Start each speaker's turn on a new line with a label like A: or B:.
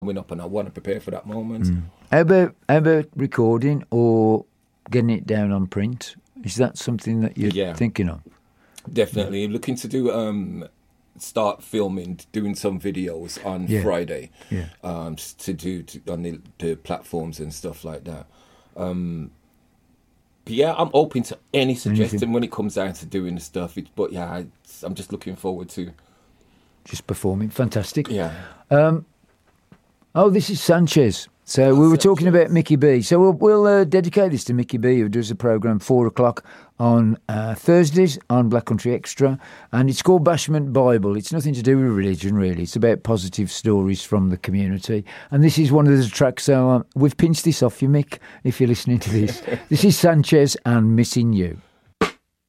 A: coming up, and I want to prepare for that moment.
B: How about recording or getting it down on print? Is that something that you're thinking of?
A: Definitely looking to do. Start filming, doing some videos on Friday. To do on the platforms and stuff like that. I'm open to any suggestion when it comes down to doing the stuff. I'm just looking forward to
B: just performing. Fantastic.
A: Yeah.
B: This is Sanchez. So we were talking about Mickey B. So we'll dedicate this to Mickey B, who does a programme 4:00 on Thursdays on Black Country Extra, and it's called Bashment Bible. It's nothing to do with religion, really. It's about positive stories from the community, and this is one of the tracks. So we've pinched this off you, Mick, if you're listening to this. This is Sanchez and Missing You.